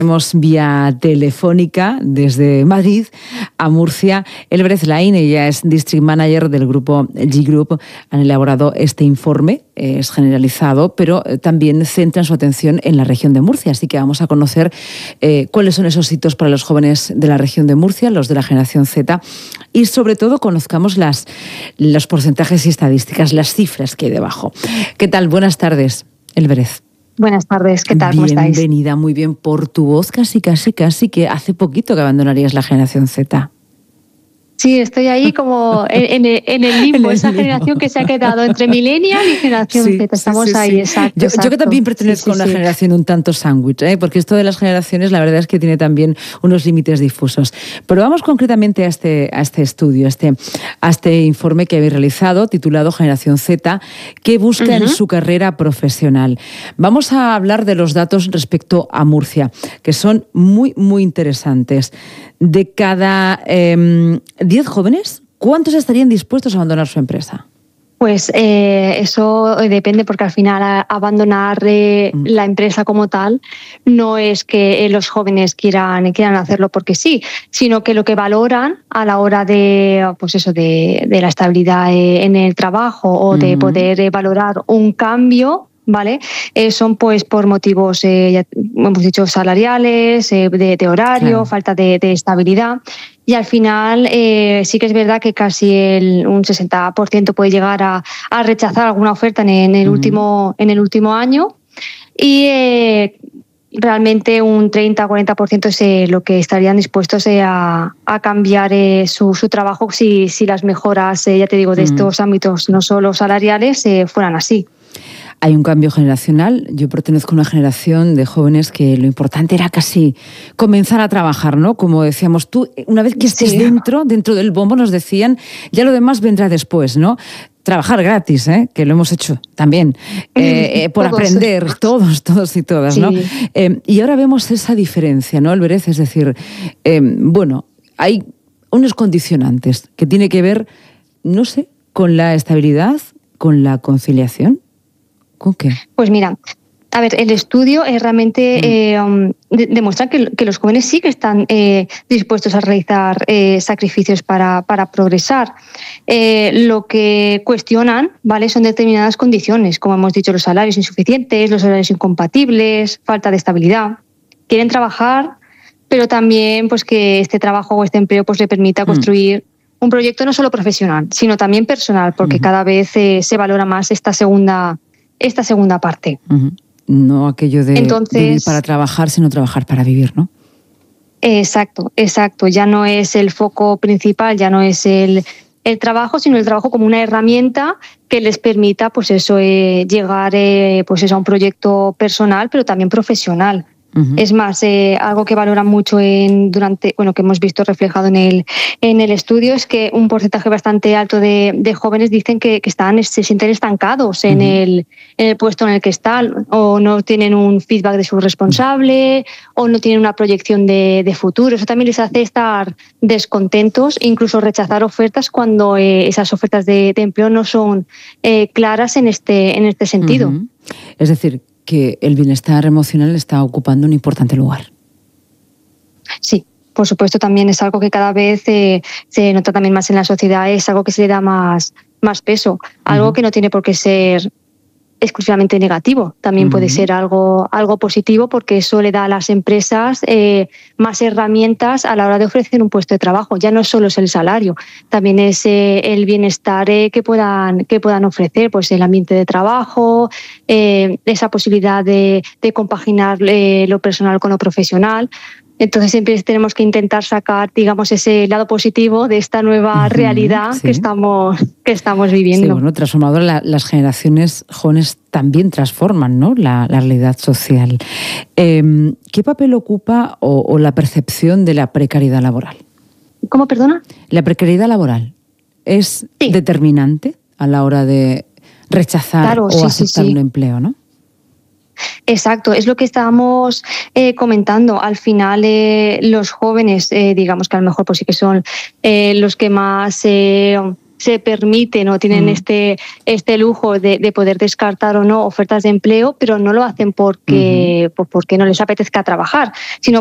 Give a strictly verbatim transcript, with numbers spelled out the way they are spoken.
Tenemos vía telefónica desde Madrid a Murcia. Elbreth Lain, ella es District Manager del grupo G Group. Han elaborado este informe, es generalizado, pero también centran su atención en la región de Murcia. Así que vamos a conocer eh, cuáles son esos hitos para los jóvenes de la región de Murcia, los de la generación Z, y sobre todo conozcamos las, los porcentajes y estadísticas, las cifras que hay debajo. ¿Qué tal? Buenas tardes, Elbreth. Buenas tardes, ¿qué tal? ¿Cómo estáis? Bienvenida, muy bien. Por tu voz casi, casi, casi que hace poquito que abandonarías la generación Z. Sí, estoy ahí como en, en, en el limbo, en esa limbo. Generación que se ha quedado entre millennial y generación sí, Z. Estamos sí, sí, ahí, sí. Exacto, yo, exacto. Yo que también pertenezco sí, sí, a una sí. generación un tanto sándwich, ¿eh? Porque esto de las generaciones la verdad es que tiene también unos límites difusos. Pero vamos concretamente a este, a este estudio, a este, a este informe que habéis realizado, titulado Generación Z, que busca uh-huh. en su carrera profesional. Vamos a hablar de los datos respecto a Murcia, que son muy, muy interesantes. De cada eh, diez jóvenes, ¿cuántos estarían dispuestos a abandonar su empresa? Pues eh, eso depende, porque al final a, abandonar eh, mm. la empresa como tal no es que eh, los jóvenes quieran, quieran hacerlo porque sí, sino que lo que valoran a la hora de, pues eso, de, de la estabilidad eh, en el trabajo o de mm. poder eh, valorar un cambio, ¿vale? Eh, son pues por motivos, eh, ya hemos dicho, salariales, eh, de, de horario, claro. falta de, de estabilidad. Y al final eh, sí que es verdad que casi el, un sesenta por ciento puede llegar a, a rechazar alguna oferta en, en, el, uh-huh. último, en el último año. Y eh, realmente un treinta a cuarenta por ciento es eh, lo que estarían dispuestos eh, a, a cambiar eh, su, su trabajo si, si las mejoras, eh, ya te digo, de uh-huh. estos ámbitos, no solo salariales, eh, fueran así. Hay un cambio generacional. Yo pertenezco a una generación de jóvenes que lo importante era casi comenzar a trabajar, ¿no? Como decíamos tú, una vez que estés sí. dentro, dentro del bombo, nos decían, ya lo demás vendrá después, ¿no? Trabajar gratis, ¿eh? Que lo hemos hecho también, eh, eh, por todos. aprender, todos, todos y todas, sí. ¿no? Eh, y ahora vemos esa diferencia, ¿no, Elbreth? Es decir, eh, bueno, hay unos condicionantes que tiene que ver, no sé, con la estabilidad, con la conciliación. ¿Con qué? Pues mira, a ver, el estudio eh, realmente mm. eh, um, de, demuestra que, que los jóvenes sí que están eh, dispuestos a realizar eh, sacrificios para, para progresar. Eh, lo que cuestionan, ¿vale?, son determinadas condiciones, como hemos dicho, los salarios insuficientes, los horarios incompatibles, falta de estabilidad. Quieren trabajar, pero también pues que este trabajo o este empleo pues le permita mm. construir un proyecto no solo profesional, sino también personal, porque mm. cada vez eh, se valora más esta segunda esta segunda parte. Uh-huh. No aquello de Entonces, vivir para trabajar, sino trabajar para vivir, ¿no? Exacto, exacto. Ya no es el foco principal, ya no es el, el trabajo, sino el trabajo como una herramienta que les permita, pues eso, eh, llegar eh, pues eso, a un proyecto personal, pero también profesional. Uh-huh. Es más, eh, algo que valoran mucho en, durante, bueno, que hemos visto reflejado en el, en el estudio es que un porcentaje bastante alto de, de jóvenes dicen que, que están, se sienten estancados uh-huh. en, el, en el puesto en el que están, o no tienen un feedback de su responsable, uh-huh. o no tienen una proyección de, de futuro. Eso también les hace estar descontentos, incluso rechazar ofertas cuando eh, esas ofertas de, de empleo no son eh, claras en este, en este sentido. Uh-huh. Es decir, que el bienestar emocional está ocupando un importante lugar. Sí, por supuesto, también es algo que cada vez eh, se nota también más en la sociedad, es algo que se le da más, más peso, algo uh-huh. que no tiene por qué ser exclusivamente negativo, también uh-huh. puede ser algo, algo positivo, porque eso le da a las empresas eh, más herramientas a la hora de ofrecer un puesto de trabajo. Ya no solo es el salario, también es eh, el bienestar eh, que, puedan, que puedan ofrecer, pues el ambiente de trabajo, eh, esa posibilidad de, de compaginar eh, lo personal con lo profesional. Entonces siempre tenemos que intentar sacar, digamos, ese lado positivo de esta nueva uh-huh, realidad sí. que estamos que estamos viviendo. Sí, bueno, transformador, la, las generaciones jóvenes también transforman, ¿no?, la, la realidad social. Eh, ¿Qué papel ocupa o, o la percepción de la precariedad laboral? ¿Cómo, perdona? La precariedad laboral es sí. determinante a la hora de rechazar claro, o sí, aceptar sí, sí. un empleo, ¿no? Exacto, es lo que estábamos eh, comentando. Al final, eh, los jóvenes, eh, digamos que a lo mejor pues sí que son eh, los que más eh, se permiten o tienen mm. este, este lujo de, de poder descartar o no ofertas de empleo, pero no lo hacen porque, mm-hmm. porque no les apetezca trabajar, sino